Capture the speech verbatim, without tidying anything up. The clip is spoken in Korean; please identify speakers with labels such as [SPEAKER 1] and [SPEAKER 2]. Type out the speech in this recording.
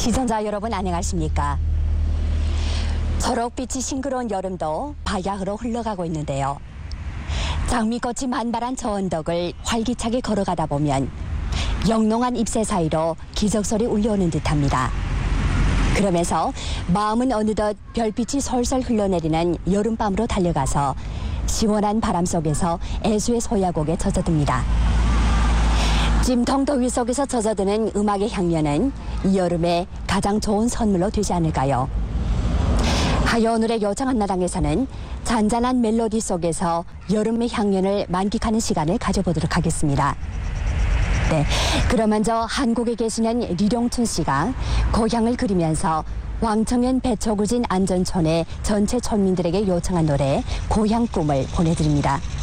[SPEAKER 1] 시청자 여러분 안녕하십니까? 초록빛이 싱그러운 여름도 바야흐로 흘러가고 있는데요. 장미꽃이 만발한 저 언덕을 활기차게 걸어가다 보면 영롱한 잎새 사이로 기적소리 울려오는 듯합니다. 그러면서 마음은 어느덧 별빛이 솔솔 흘러내리는 여름밤으로 달려가서 시원한 바람 속에서 애수의 소야곡에 젖어듭니다. 찜통 더위 속에서 젖어드는 음악의 향연은 이 여름에 가장 좋은 선물로 되지 않을까요? 하여오늘의 요정한나당에서는 잔잔한 멜로디 속에서 여름의 향연을 만끽하는 시간을 가져보도록 하겠습니다. 네, 그럼 먼저 한국에 계시는 리룡춘 씨가 고향을 그리면서 왕청년 배초구진 안전촌의 전체 촌민들에게 요청한 노래 고향 꿈을 보내드립니다.